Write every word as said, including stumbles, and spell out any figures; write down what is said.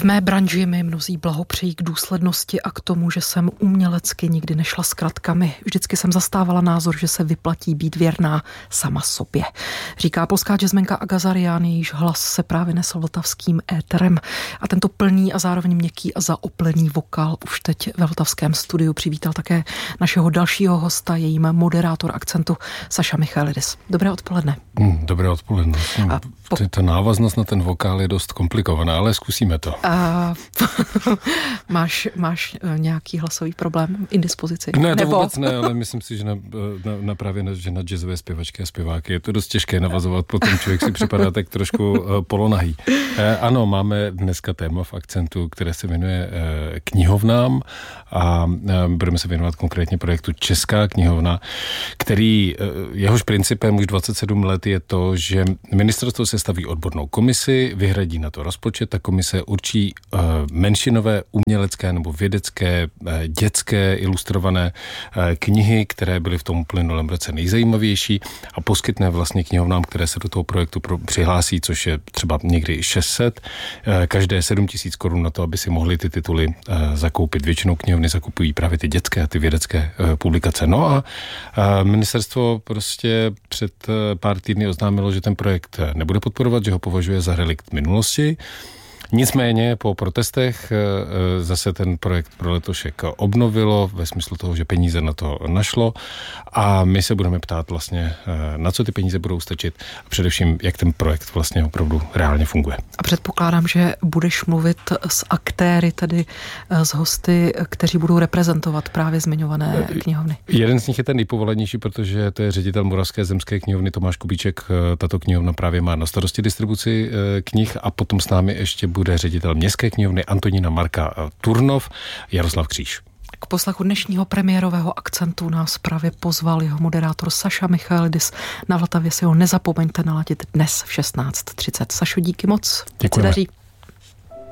V mé branži mi mnozí blahopřejí k důslednosti a k tomu, že jsem umělecky nikdy nešla s kratkami. Vždycky jsem zastávala názor, že se vyplatí být věrná sama sobě. Říká polská jazzmenka Aga Zarian, jejíž hlas se právě nesl vltavským éterem. A tento plný a zároveň měkký a zaoplený vokál už teď ve vltavském studiu přivítal také našeho dalšího hosta, jejím moderátor Akcentu Saša Michailidis. Dobré odpoledne. Dobré odpoledne. A po... Ta návaznost na ten vokál je dost komplikovaná, ale zkusíme to. A... máš, máš nějaký hlasový problém, indispozici? Ne, to Nebo... vůbec ne, ale myslím si, že na, na, na právě na, že na jazzové zpěvačky a zpěváky je to dost těžké navazovat, potom člověk si připadá tak trošku uh, polonahý. Eh, ano, máme dneska téma v Akcentu, které se jmenuje eh, knihovnám a eh, budeme se věnovat konkrétně projektu Česká knihovna, který, eh, jehož principem už dvacet sedm let je to, že ministerstvo sestaví odbornou komisi, vyhradí na to rozpočet, ta komise určí uh, menšinové umělecké nebo vědecké, uh, dětské, ilustrované uh, knihy, které byly v tom uplynulém roce nejzajímavější a poskytne vlastně knihovnám, které se do toho projektu pro, přihlásí, což je třeba někdy šest set, uh, každé sedm tisíc korun na to, aby si mohli ty tituly uh, zakoupit. Většinou knihovny zakupují právě ty dětské a ty vědecké uh, publikace. No a uh, ministerstvo prostě před uh, pár týdny oznámilo, že ten projekt nebude podporovat, že ho považuje za relikt minulosti. Nicméně po protestech zase ten projekt pro letošek obnovilo ve smyslu toho, že peníze na to našlo a my se budeme ptát vlastně, na co ty peníze budou stačit a především, jak ten projekt vlastně opravdu reálně funguje. A předpokládám, že budeš mluvit s aktéry, tedy s hosty, kteří budou reprezentovat právě zmiňované knihovny. Jeden z nich je ten nejpovolanější, protože to je ředitel Moravské zemské knihovny Tomáš Kubíček. Tato knihovna právě má na starosti distribuci knih a potom s námi ještě bude bude ředitel Městské knihovny Antonína Marka Turnov, Jaroslav Kříž. K poslechu dnešního premiérového Akcentu nás právě pozval jeho moderátor Saša Michailidis. Na Vltavě si ho nezapomeňte naladit dnes v šestnáct třicet. Sašo, díky moc. Děkujeme.